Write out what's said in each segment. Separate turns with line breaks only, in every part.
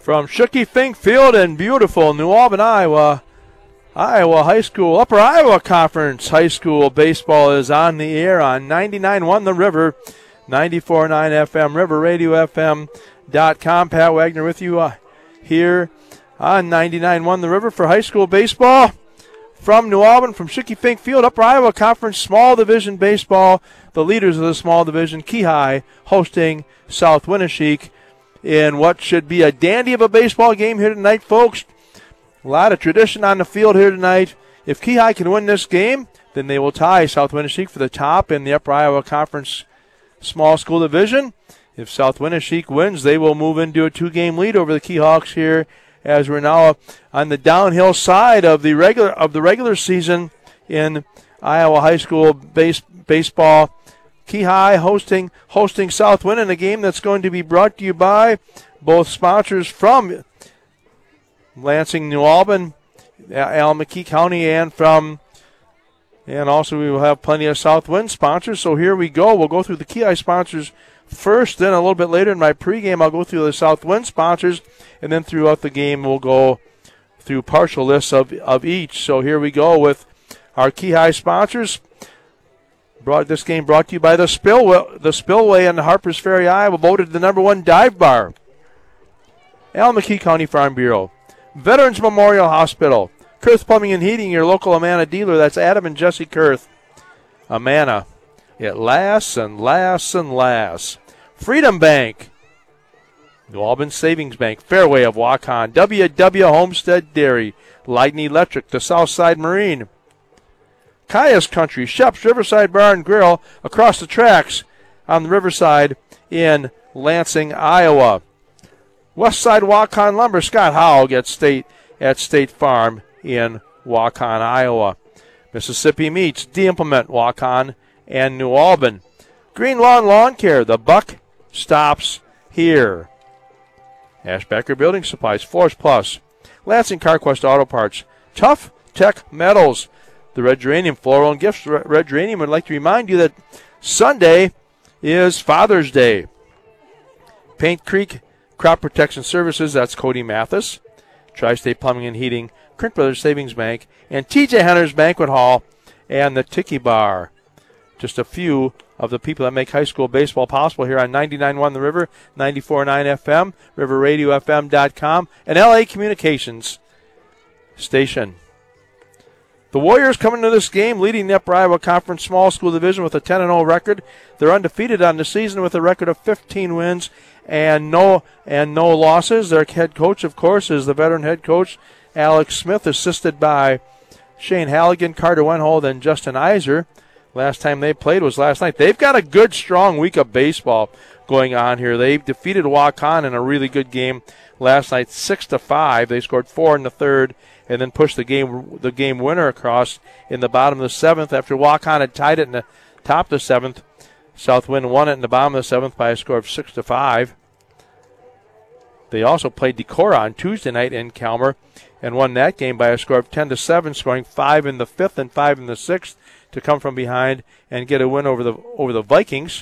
From Shooky Fink Field in beautiful New Albany, Iowa, Iowa High School, Upper Iowa Conference High School baseball is on the air on 99.1 The River, 94.9 FM, riverradiofm.com. Pat Wagner with you here on 99.1 The River for high school baseball. From New Albany, from Shooky Fink Field, Upper Iowa Conference Small Division Baseball. The leaders of the Small Division, Keyhigh, hosting South Winneshiek in what should be a dandy of a baseball game here tonight, folks. A lot of tradition on the field here tonight. If Keyhigh can win this game, then they will tie South Winneshiek for the top in the Upper Iowa Conference Small School Division. If South Winneshiek wins, they will move into a 2-game lead over the Keyhawks here, as we're now on the downhill side of the regular season in Iowa high school baseball. Keyhigh hosting South Winn in a game that's going to be brought to you by both sponsors from Lansing, New Albany, Allen McKee County, and also we will have plenty of South Winn sponsors. So here we go. We'll go through the Keyhigh sponsors first, then a little bit later in my pregame I'll go through the South Winn sponsors, and then throughout the game we'll go through partial lists of each. So here we go with our Keyhigh sponsors. This game brought to you by the Spillway in Harpers Ferry, Iowa, voted the #1 dive bar. Allen McKee County Farm Bureau, Veterans Memorial Hospital, Kurth Plumbing and Heating, your local Amana dealer. That's Adam and Jesse Kurth. Amana, it lasts and lasts and lasts. Freedom Bank, New Albany Savings Bank, Fairway of Waukon, WW Homestead Dairy, Leiden Electric, the Southside Marine, Caius Country, Shep's Riverside Bar and Grill, across the tracks on the Riverside in Lansing, Iowa. Westside Waukon Lumber, Scott Howell at State Farm in Waukon, Iowa. Mississippi Meats, De-Implement, Waukon and New Albany. Green Lawn Care, the buck stops here. Ashbacker Building Supplies, Floors Plus, Lansing CarQuest Auto Parts, Tough Tech Metals, the Red Geranium Floral and Gifts. Red Geranium would like to remind you that Sunday is Father's Day. Paint Creek Crop Protection Services, that's Cody Mathis. Tri-State Plumbing and Heating, Krink Brothers Savings Bank, and TJ Hunter's Banquet Hall and the Tiki Bar. Just a few of the people that make high school baseball possible here on 99.1 The River, 94.9 FM, riverradiofm.com, and LA Communications Station. The Warriors coming to this game leading the Upper Iowa Conference Small School Division with a 10-0 record. They're undefeated on the season with a record of 15 wins and no losses. Their head coach, of course, is the veteran head coach, Alex Smith, assisted by Shane Halligan, Carter Wenhold, and Justin Iser. Last time they played was last night. They've got a good, strong week of baseball going on here. They defeated Waukon in a really good game last night, 6-5. They scored 4 in the third and then pushed the game winner across in the bottom of the seventh after Waukon had tied it in the top of the seventh. South Winn won it in the bottom of the seventh by a score of 6-5. They also played Decorah on Tuesday night in Calmer and won that game by a score of 10-7, scoring 5 in the fifth and 5 in the sixth to come from behind and get a win over the Vikings.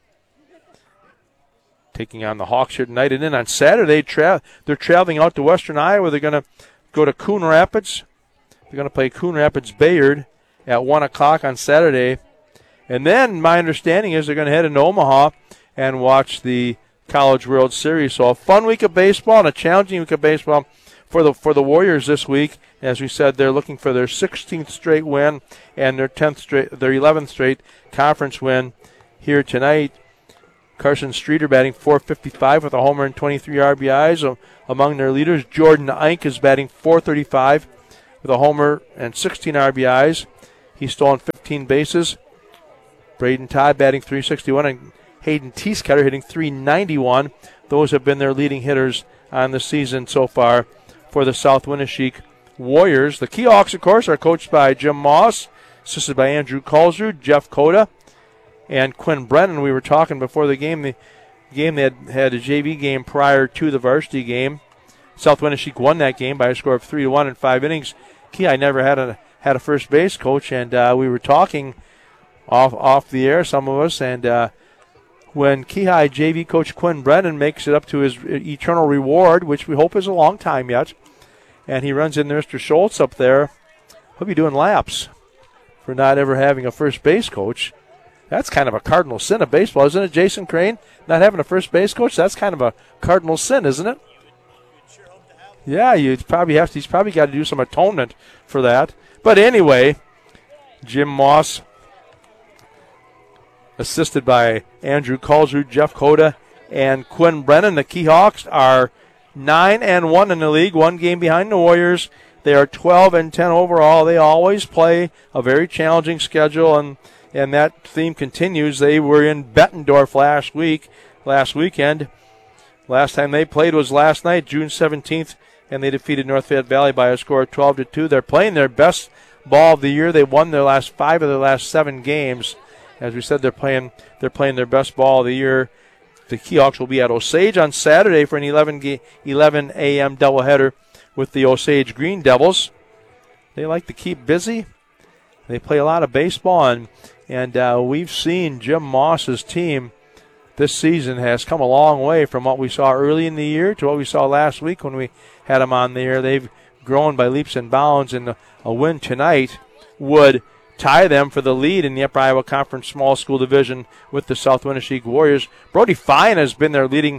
Taking on the Hawks here tonight. And then on Saturday, they're traveling out to Western Iowa. They're going to go to Coon Rapids. They're going to play Coon Rapids Bayard at 1 o'clock on Saturday. And then my understanding is they're going to head into Omaha and watch the College World Series. So a fun week of baseball and a challenging week of baseball for the Warriors this week. As we said, they're looking for their 16th straight win and their 11th straight conference win here tonight. Carson Streeter batting .455 with a homer and 23 RBIs. Among their leaders, Jordan Eink is batting .435 with a homer and 16 RBIs. He's stolen 15 bases. Braden Todd batting .361 and Hayden Teescutter hitting .391. Those have been their leading hitters on the season so far for the South Winneshiek Warriors. The Keyhawks, of course, are coached by Jim Moss, assisted by Andrew Kulsrud, Jeff Koda, and Quinn Brennan. We were talking before the game. The game they had a JV game prior to the varsity game. South Winneshiek won that game by a score of 3-1 in 5 innings. Keyhigh never had a first base coach, and we were talking off the air, some of us, and when Keyhigh JV coach Quinn Brennan makes it up to his eternal reward, which we hope is a long time yet. And he runs into Mr. Schultz up there. He'll be doing laps for not ever having a first base coach. That's kind of a cardinal sin of baseball, isn't it, Jason Crane? Not having a first base coach, that's kind of a cardinal sin, isn't it? Yeah, he's probably got to do some atonement for that. But anyway, Jim Moss, assisted by Andrew Kulsrud, Jeff Coda, and Quinn Brennan. The Keyhawks are 9-1 in the league, one game behind the Warriors. They are 12-10 overall. They always play a very challenging schedule, and that theme continues. They were in Bettendorf last weekend. Last time they played was last night, June 17th, and they defeated North Fayette Valley by a score of 12-2. They're playing their best ball of the year. They won their last 5 of their last 7 games. As we said, they're playing their best ball of the year. The Keyhawks will be at Osage on Saturday for an 11 a.m. doubleheader with the Osage Green Devils. They like to keep busy. They play a lot of baseball, and we've seen Jim Moss's team this season has come a long way from what we saw early in the year to what we saw last week when we had them on the air. They've grown by leaps and bounds, and a win tonight would tie them for the lead in the Upper Iowa Conference Small School Division with the South Winneshiek Warriors. Brody Fine has been their leading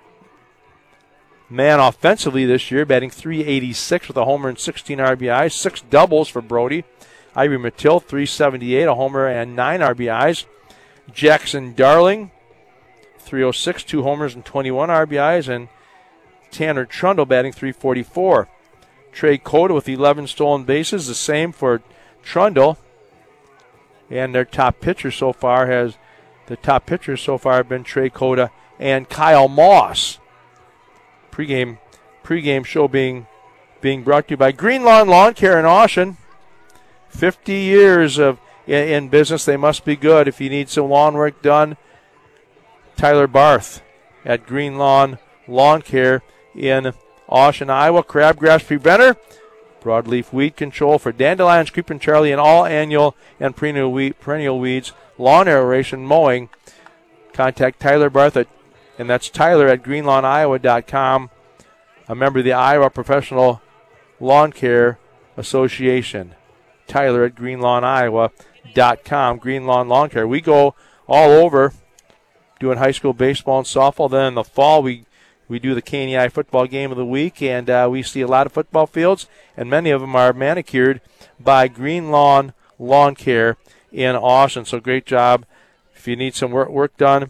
man offensively this year, batting .386 with a homer and 16 RBIs, 6 doubles for Brody. Ivy Mattil, .378, a homer and 9 RBIs. Jackson Darling, .306, 2 homers and 21 RBIs, and Tanner Trundle batting .344. Trey Coda with 11 stolen bases, the same for Trundle. And their top pitcher so far have been Trey Coda and Kyle Moss. Pre-game show being brought to you by Green Lawn Lawn Care in Ossian. 50 years in business, they must be good. If you need some lawn work done, Tyler Barth at Green Lawn Lawn Care in Ossian, Iowa. Crabgrass preventer, broadleaf weed control for dandelions, creeping Charlie, and all annual and perennial weeds, lawn aeration, mowing. Contact Tyler Barth and that's Tyler at greenlawniowa.com, a member of the Iowa Professional Lawn Care Association. Tyler at greenlawniowa.com. Green Lawn Lawn Care. We go all over doing high school baseball and softball. Then in the fall, we do the KNEI football game of the week, and we see a lot of football fields, and many of them are manicured by Green Lawn Lawn Care in Ossian. So great job. If you need some work done,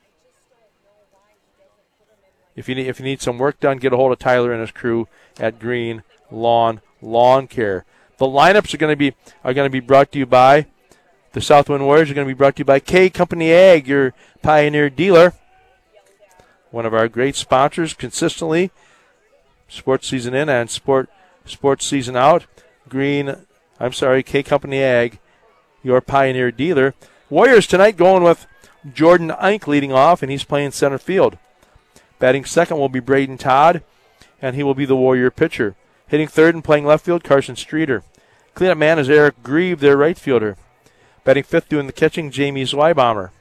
if you need some work done, get a hold of Tyler and his crew at Green Lawn Lawn Care. The lineups are going to be brought to you by the Southwind Warriors. Are going to be brought to you by K Company Ag, your Pioneer dealer. One of our great sponsors consistently, sports season in and sports season out. K Company Ag, your Pioneer dealer. Warriors tonight going with Jordan Eink leading off, and he's playing center field. Batting second will be Braden Todd, and he will be the Warrior pitcher. Hitting third and playing left field, Carson Streeter. Cleanup man is Eric Grieve, their right fielder. Batting fifth doing the catching, Jamie Zweibaummer.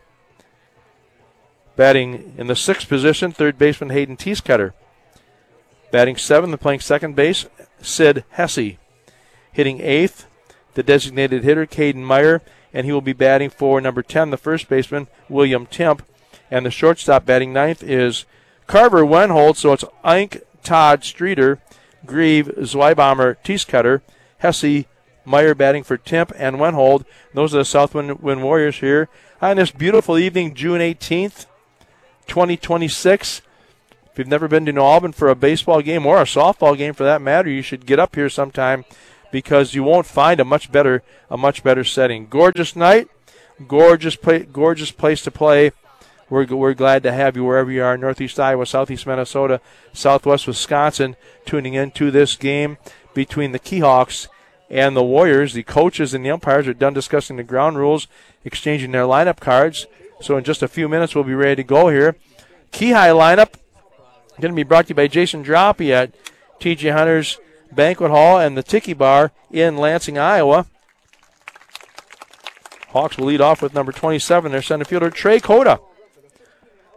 Batting in the sixth position, third baseman Hayden Teescutter. Batting seventh and playing second base, Sid Hesse. Hitting eighth, the designated hitter, Caden Meyer, and he will be batting for number 10, the first baseman, William Timp. And the shortstop batting ninth is Carver Wenhold, so it's Eink, Todd, Streeter, Grieve, Zweibaummer, Teescutter, Hesse, Meyer batting for Timp, and Wenhold. Those are the Southwind Warriors here on this beautiful evening, June 18th, 2026. If you've never been to New Albin for a baseball game or a softball game for that matter, you should get up here sometime because you won't find a much better setting. Gorgeous night, gorgeous place to play. We're glad to have you wherever you are, Northeast Iowa, Southeast Minnesota, Southwest Wisconsin, tuning into this game between the Keyhawks and the Warriors. The coaches and the umpires are done discussing the ground rules, exchanging their lineup cards. So in just a few minutes, we'll be ready to go here. Keyhigh lineup going to be brought to you by Jason Droppy at T.J. Hunter's Banquet Hall and the Tiki Bar in Lansing, Iowa. Hawks will lead off with number 27, their center fielder, Trey Coda.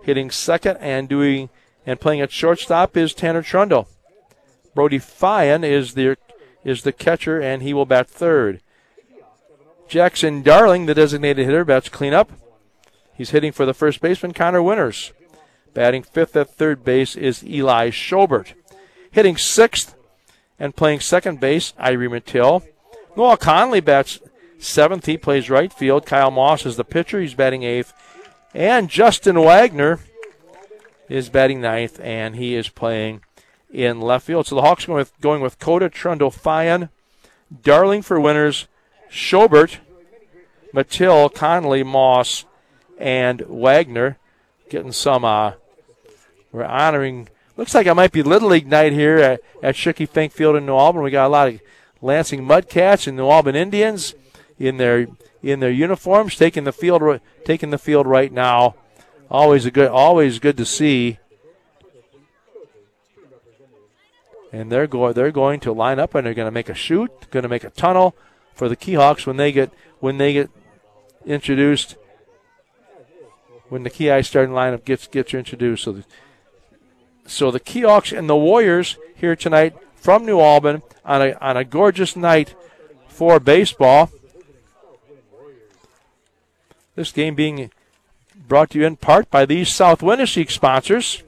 Hitting second and playing at shortstop is Tanner Trundle. Brody Fyan is the catcher, and he will bat third. Jackson Darling, the designated hitter, bats cleanup. He's hitting for the first baseman, Connor Winters. Batting fifth at third base is Eli Schobert. Hitting sixth and playing second base, Irie Mattil. Noah Conley bats seventh. He plays right field. Kyle Moss is the pitcher. He's batting eighth. And Justin Wagner is batting ninth, and he is playing in left field. So the Hawks going with Coda, Trundle, Fyan, Darling for Winters, Schobert, Mattil, Conley, Moss, and Wagner. Getting some, we're honoring, looks like it might be Little League night here at Schicke Fink Field in New Albany. We got a lot of Lansing Mudcats and New Albany Indians in their uniforms taking the field right now. Always good to see. And they're going to line up, and they're going to make a chute, going to make a tunnel for the Keyhawks when they get introduced. When the Key Ice starting lineup gets introduced, so the Keyhawks and the Warriors here tonight from New Albany on a gorgeous night for baseball. This game being brought to you in part by these South Winneshiek sponsors.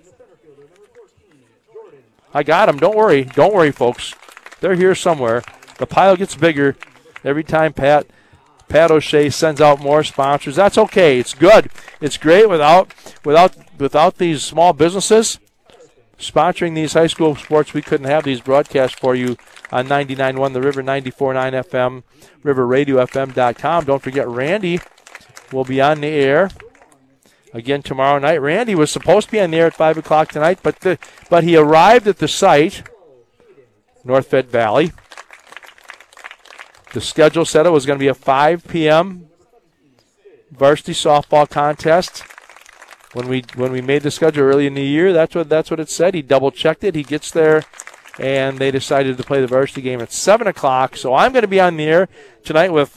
I got them. Don't worry, folks. They're here somewhere. The pile gets bigger every time Pat O'Shea sends out more sponsors. That's okay. It's good. It's great without these small businesses sponsoring these high school sports. We couldn't have these broadcasts for you on 99.1 The River, 94.9 FM, riverradiofm.com. Don't forget Randy will be on the air again tomorrow night. Randy was supposed to be on the air at 5 o'clock tonight, but he arrived at the site, North Fed Valley. The schedule said it was going to be a 5 p.m. varsity softball contest. When we made the schedule early in the year, that's what it said. He double-checked it. He gets there, and they decided to play the varsity game at 7 o'clock. So I'm going to be on the air tonight with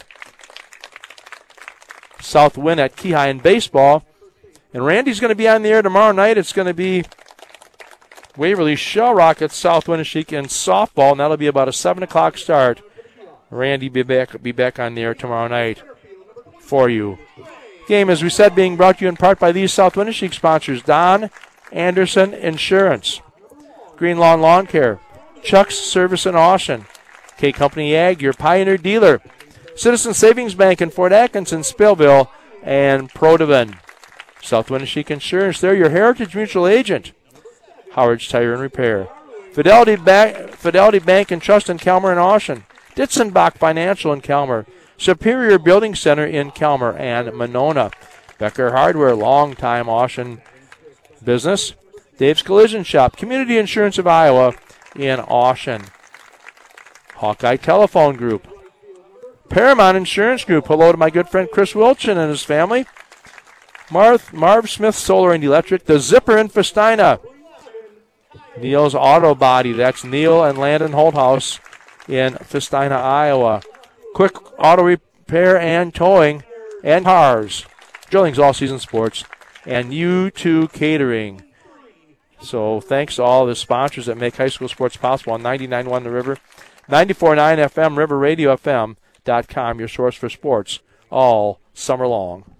South Win at Key High in baseball. And Randy's going to be on the air tomorrow night. It's going to be Waverly Shell Rockets, South Winneshiek in softball, and that'll be about a 7 o'clock start. Randy be back on the air tomorrow night for you. Game, as we said, being brought to you in part by these South Winneshiek sponsors: Don Anderson Insurance, Green Lawn Lawn Care, Chuck's Service and Auction, K Company Ag, your Pioneer dealer, Citizen Savings Bank in Fort Atkinson, Spillville, and Prodovan. South Winneshiek Insurance, they're your Heritage Mutual agent. Howard's Tire and Repair, Fidelity Bank and Trust in Calmer and Auction, Ditzenbach Financial in Calmer, Superior Building Center in Calmer and Monona, Becker Hardware, long-time Auction business, Dave's Collision Shop, Community Insurance of Iowa in Auction, Hawkeye Telephone Group, Paramount Insurance Group. Hello to my good friend Chris Wilchin and his family. Marv Smith Solar and Electric, the Zipper in Festina, Neil's Auto Body. That's Neil and Landon Holthouse in Festina, Iowa. Quick Auto Repair and Towing and Cars. Drilling's All Season Sports. And U2 Catering. So thanks to all the sponsors that make high school sports possible on 99.1 The River, 94.9 FM, riverradiofm.com, your source for sports all summer long.